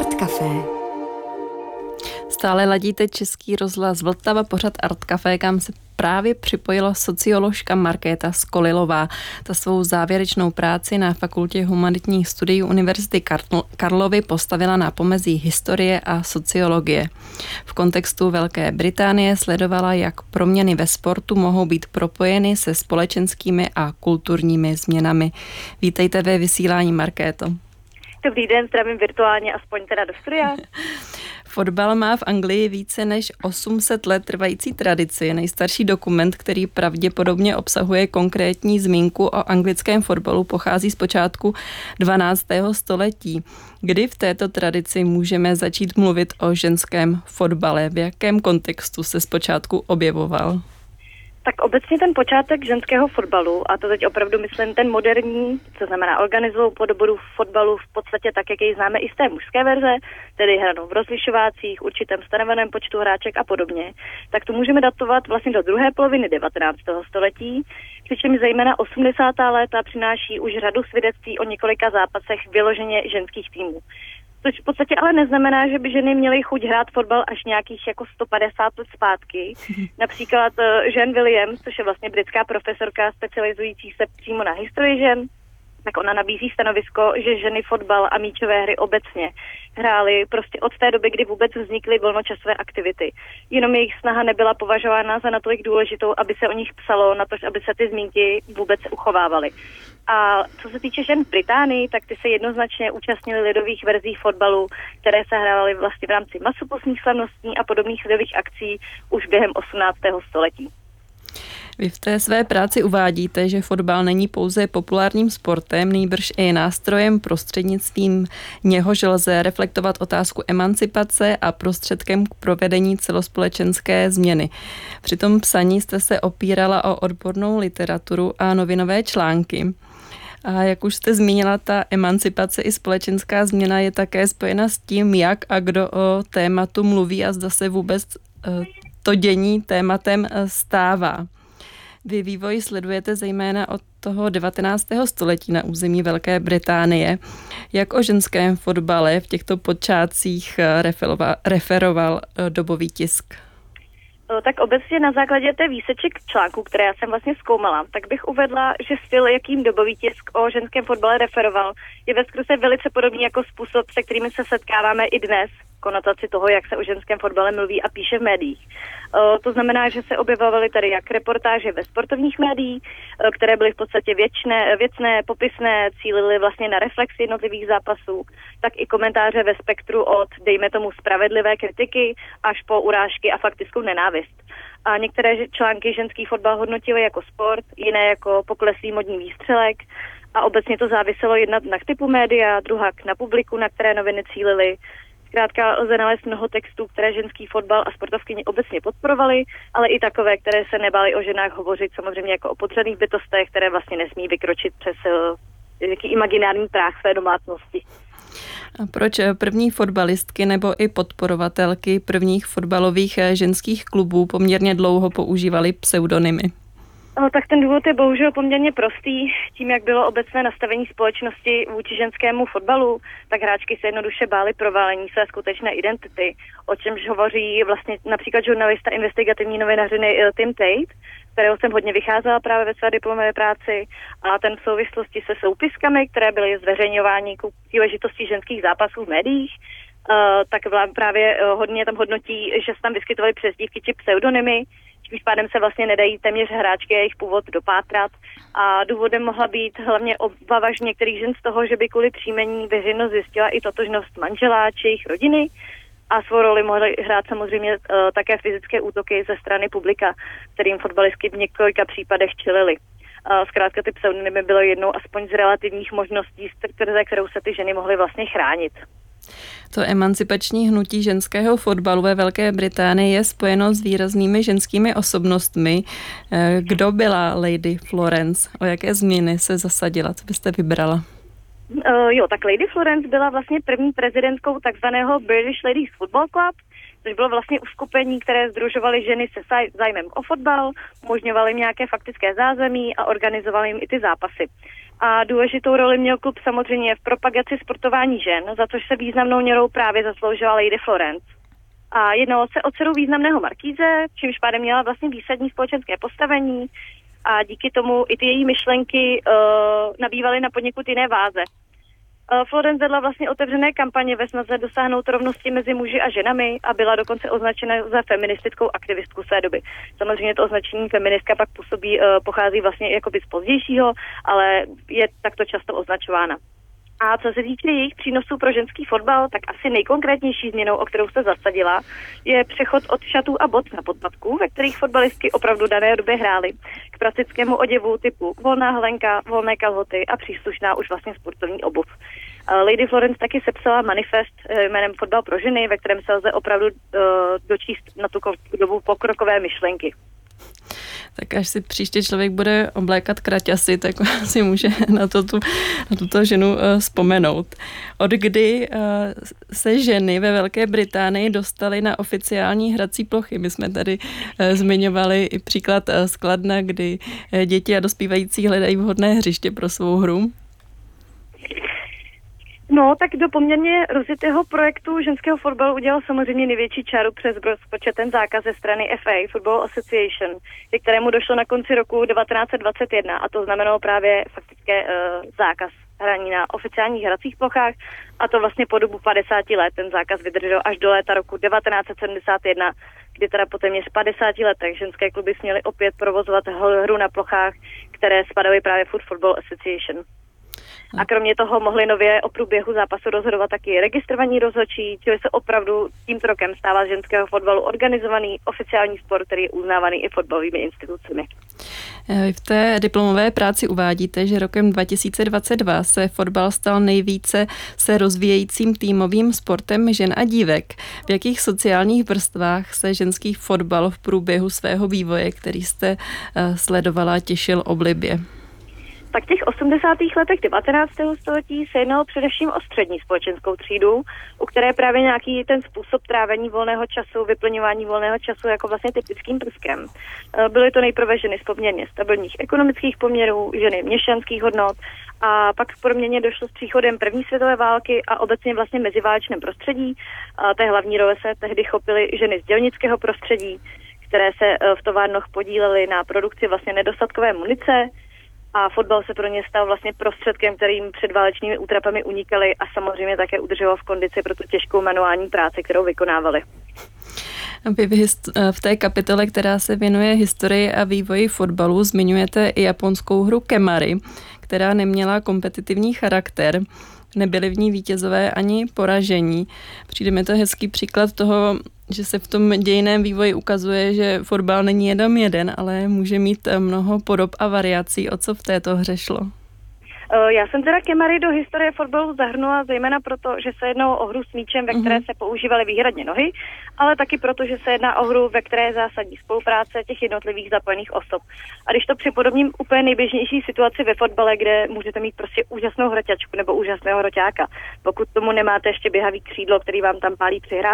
Art Café. Stále ladíte Český rozhlas Vltava, pořad Art Café, kam se právě připojila socioložka Markéta Skolilová. Ta svou závěrečnou práci na Fakultě humanitních studií Univerzity Karlovy postavila na pomezí historie a sociologie. V kontextu Velké Británie sledovala, jak proměny ve sportu mohou být propojeny se společenskými a kulturními změnami. Vítejte ve vysílání, Markéto. Dobrý den, zdravím virtuálně, aspoň teda do studia. Fotbal má v Anglii více než 800 let trvající tradici. Nejstarší dokument, který pravděpodobně obsahuje konkrétní zmínku o anglickém fotbalu, pochází z počátku 12. století. Kdy v této tradici můžeme začít mluvit o ženském fotbale? V jakém kontextu se zpočátku objevoval? Tak obecně ten počátek ženského fotbalu, a to teď opravdu myslím ten moderní, co znamená organizovanou podobu fotbalu v podstatě tak, jak jej známe i z té mužské verze, tedy hranou v rozlišovácích, určitém stanoveném počtu hráček a podobně, tak to můžeme datovat vlastně do druhé poloviny 19. století, přičemž zejména 80. léta přináší už řadu svědectví o několika zápasech vyloženě ženských týmů. Což v podstatě ale neznamená, že by ženy měly chuť hrát fotbal až nějakých jako 150 let zpátky. Například Jean Williams, což je vlastně britská profesorka specializující se přímo na historii žen, tak ona nabízí stanovisko, že ženy fotbal a míčové hry obecně hrály prostě od té doby, kdy vůbec vznikly volnočasové aktivity. Jenom jejich snaha nebyla považována za natolik důležitou, aby se o nich psalo, natož aby se ty zmínky vůbec uchovávaly. A co se týče žen v Británii, tak ty se jednoznačně účastnily lidových verzí fotbalu, které se hrály vlastně v rámci masopustních slavností a podobných lidových akcí už během 18. století. Vy v té své práci uvádíte, že fotbal není pouze populárním sportem, nýbrž i nástrojem, prostřednictvím něhož lze reflektovat otázku emancipace a prostředkem k provedení celospolečenské změny. Při tom psaní jste se opírala o odbornou literaturu a novinové články. A jak už jste zmínila, ta emancipace i společenská změna je také spojena s tím, jak a kdo o tématu mluví a zda se vůbec to dění tématem stává. Vy vývoj sledujete zejména od toho 19. století na území Velké Británie. Jak o ženském fotbale v těchto počátcích referoval dobový tisk? Tak obecně na základě té výseček článku, které já jsem vlastně zkoumala, tak bych uvedla, že styl, jakým dobový tisk o ženském fotbale referoval, je ve skutečnosti velice podobný jako způsob, se kterými se setkáváme i dnes, konotaci toho, jak se o ženském fotbale mluví a píše v médiích. To znamená, že se objevovaly tady jak reportáže ve sportovních médiích, které byly v podstatě věcné, popisné, cílily vlastně na reflexi jednotlivých zápasů, tak i komentáře ve spektru od, dejme tomu, spravedlivé kritiky až po urážky a faktickou nenávist. A některé články ženský fotbal hodnotily jako sport, jiné jako pokleslý modní výstřelek a obecně to záviselo jednak na typu média, druhá na publiku, na které noviny cílily. Zkrátka lze nalézt mnoho textů, které ženský fotbal a sportovkyně obecně podporovaly, ale i takové, které se nebály o ženách hovořit samozřejmě jako o podřadných bytostech, které vlastně nesmí vykročit přes nějaký imaginární práh své domácnosti. A proč první fotbalistky nebo i podporovatelky prvních fotbalových ženských klubů poměrně dlouho používaly pseudonymy? Tak ten důvod je bohužel poměrně prostý. Tím, jak bylo obecné nastavení společnosti vůči ženskému fotbalu, tak hráčky se jednoduše bály proválení své skutečné identity, o čemž hovoří vlastně například žurnalista investigativní novinařiny Tim Tate, kterého jsem hodně vycházela právě ve své diplomové práci, a ten v souvislosti se soupiskami, které byly zveřejňovány k příležitosti ženských zápasů v médiích, tak právě hodně tam hodnotí, že se tam vyskytovaly přezdívky či pseudonymy, tím pádem se vlastně nedají téměř hráčky a jejich původ dopátrat. A důvodem mohla být hlavně obava některých žen z toho, že by kvůli příjmení veřejnost zjistila i totožnost manžela či jejich rodiny. A svou roli mohly hrát samozřejmě také fyzické útoky ze strany publika, kterým fotbalistky v několika případech čelily. Zkrátka ty pseudonymy bylo jednou aspoň z relativních možností, ze kterou se ty ženy mohly vlastně chránit. To emancipační hnutí ženského fotbalu ve Velké Británii je spojeno s výraznými ženskými osobnostmi. Kdo byla Lady Florence? O jaké změny se zasadila? Co byste vybrala? Tak Lady Florence byla vlastně první prezidentkou takzvaného British Ladies Football Club, což bylo vlastně uskupení, které sdružovaly ženy se zájmem o fotbal, umožňovaly jim nějaké faktické zázemí a organizovaly jim i ty zápasy. A důležitou roli měl klub samozřejmě v propagaci sportování žen, za což se významnou měrou právě zasloužila Lady Florence. A jednalo se o dceru významného markíze, čímž pádem měla vlastně výsadní společenské postavení a díky tomu i ty její myšlenky nabývaly na poněkud jiné váze. Florence vedla vlastně otevřené kampaně ve snaze dosáhnout rovnosti mezi muži a ženami a byla dokonce označena za feministickou aktivistku své doby. Samozřejmě to označení feministka pak pochází vlastně jakoby z pozdějšího, ale je takto často označována. A co se týče jejich přínosů pro ženský fotbal, tak asi nejkonkrétnější změnou, o kterou se zasadila, je přechod od šatů a bot na podpatku, ve kterých fotbalistky opravdu dané době hrály, k praktickému oděvu typu volná hlenka, volné kalhoty a příslušná už vlastně sportovní obuv. Lady Florence taky sepsala manifest jménem Fotbal pro ženy, ve kterém se lze opravdu dočíst na tu dobu pokrokové myšlenky. Tak až si příště člověk bude oblékat kraťasy, tak si může na tuto ženu vzpomenout. Od kdy se ženy ve Velké Británii dostaly na oficiální hrací plochy? My jsme tady zmiňovali i příklad z Kladna, kdy děti a dospívající hledají vhodné hřiště pro svou hru. No, tak do poměrně rozjetého projektu ženského fotbalu udělal samozřejmě největší čáru přes rozpočet ten zákaz ze strany FA, Football Association, ke kterému došlo na konci roku 1921 a to znamenalo právě faktické zákaz hraní na oficiálních hracích plochách a to vlastně po dobu 50 let. Ten zákaz vydržel až do léta roku 1971, kdy teda po téměř 50 letech ženské kluby směly opět provozovat hru na plochách, které spadaly právě Football Association. A kromě toho mohli nově o průběhu zápasu rozhodovat taky registrovaní rozhodčí, čili se opravdu tímto rokem stává z ženského fotbalu organizovaný oficiální sport, který je uznávaný i fotbalovými institucemi. V té diplomové práci uvádíte, že rokem 2022 se fotbal stal nejvíce se rozvíjejícím týmovým sportem žen a dívek. V jakých sociálních vrstvách se ženský fotbal v průběhu svého vývoje, který jste sledovala, těšil oblibě? Tak v těch 80. letech 19. století se jednalo především o střední společenskou třídu, u které právě nějaký ten způsob trávení volného času, vyplňování volného času jako vlastně typickým prvkem. Byly to nejprve ženy z poměrně stabilních ekonomických poměrů, ženy měšťanských hodnot a pak k proměně došlo s příchodem první světové války a obecně vlastně meziválečném prostředí. A té hlavní role se tehdy chopily ženy z dělnického prostředí, které se v továrnách podílely na produkci vlastně nedostatkové munice. A fotbal se pro ně stal vlastně prostředkem, kterým před válečnými útrapami unikali a samozřejmě také udržoval v kondici pro tu těžkou manuální práci, kterou vykonávali. Vy v té kapitole, která se věnuje historii a vývoji fotbalu, zmiňujete i japonskou hru Kemari, která neměla kompetitivní charakter. Nebyly v ní vítězové ani poražení. Přijde mi to hezký příklad toho, že se v tom dějiném vývoji ukazuje, že fotbal není jenom jeden, ale může mít mnoho podob a variací. O co v této hře šlo? Já jsem teda Kemari do historie fotbalu zahrnula zejména proto, že se jednalo o hru s míčem, ve které se používaly výhradně nohy, ale taky proto, že se jedná o hru, ve které je zásadní spolupráce těch jednotlivých zapojených osob. A když to připodobním úplně nejběžnější situaci ve fotbale, kde můžete mít prostě úžasnou hroťačku nebo úžasného hroťáka, pokud tomu nemáte ještě běhavý křídlo, který vám tam pálí přihrávky,